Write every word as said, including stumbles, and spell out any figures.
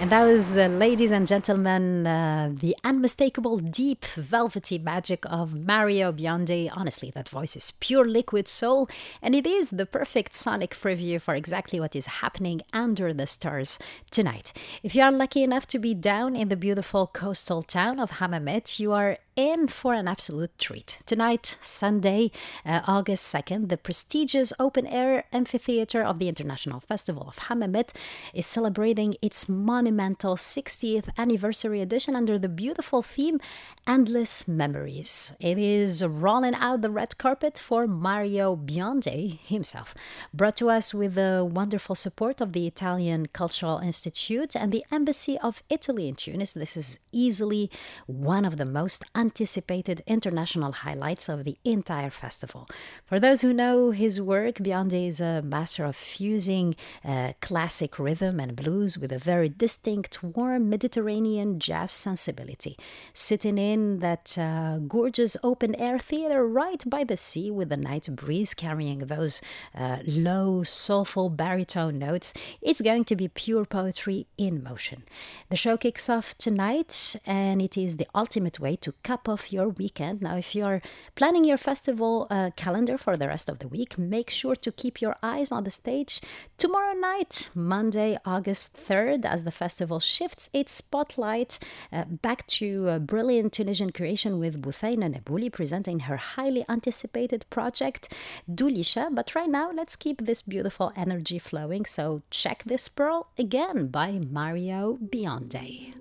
And that was, uh, ladies and gentlemen, uh, the unmistakable deep velvety magic of Mario Biondi. Honestly, that voice is pure liquid soul, and it is the perfect sonic preview for exactly what is happening under the stars tonight. If you are lucky enough to be down in the beautiful coastal town of Hammamet, you are in for an absolute treat. Tonight, Sunday, uh, August second, the prestigious open-air amphitheater of the International Festival of Hammamet is celebrating its monumental sixtieth anniversary edition under the beautiful theme Endless Memories. It is rolling out the red carpet for Mario Biondi himself, brought to us with the wonderful support of the Italian Cultural Institute and the Embassy of Italy in Tunis. This is easily one of the most anticipated international highlights of the entire festival. For those who know his work, Biondi is a master of fusing uh, classic rhythm and blues with a very distinct, warm Mediterranean jazz sensibility. Sitting in that uh, gorgeous open-air theater right by the sea with the night breeze carrying those uh, low, soulful baritone notes, it's going to be pure poetry in motion. The show kicks off tonight, and it is the ultimate way to cap off your weekend. Now, if you're planning your festival uh, calendar for the rest of the week, make sure to keep your eyes on the stage tomorrow night, Monday, August third, as the festival shifts its spotlight uh, back to a brilliant Tunisian creation with Bouthaina Nabouli presenting her highly anticipated project, Doulisha. But right now, let's keep this beautiful energy flowing. So check this pearl again by Mario Biondi.